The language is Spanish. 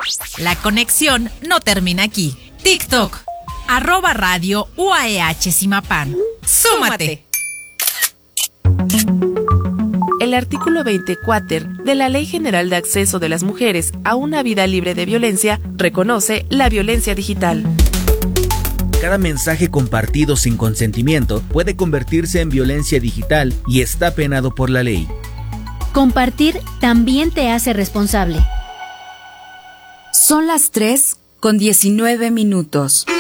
La conexión no termina aquí. TikTok, @Radio UAEH Zimapán. ¡Súmate! El artículo 20 cuáter de la Ley General de Acceso de las Mujeres a una Vida Libre de Violencia reconoce la violencia digital. Cada mensaje compartido sin consentimiento puede convertirse en violencia digital y está penado por la ley. Compartir también te hace responsable. Son las 3:19.